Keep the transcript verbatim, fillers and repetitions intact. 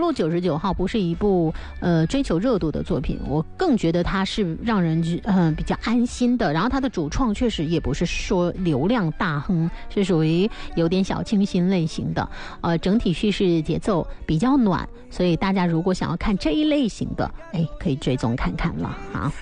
路九十九号》不是一部呃追求热度的作品，我更觉得它是让人嗯、呃、比较安心的。然后它的主创确实也不是说流量大亨，是属于有点小清新类型的。呃，整体叙事节奏比较暖，所以大家如果想要看这一类型的，哎，可以追踪看看了啊。